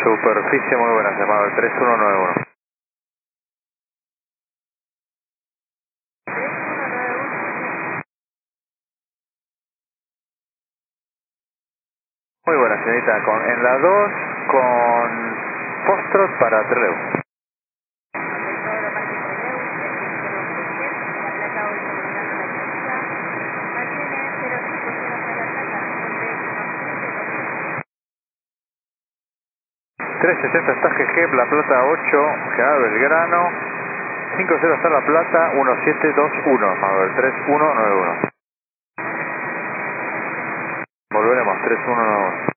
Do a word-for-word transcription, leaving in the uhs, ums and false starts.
Superficie muy buena, llamado el tres uno nueve uno. Muy buena, señorita, con, en la dos con Foxtrot para Trelew. trescientos sesenta está G G, La Plata ocho, General Belgrano, cinco cero está La Plata, uno siete dos uno, llamado el tres uno nueve uno. Volveremos, tres uno nueve uno.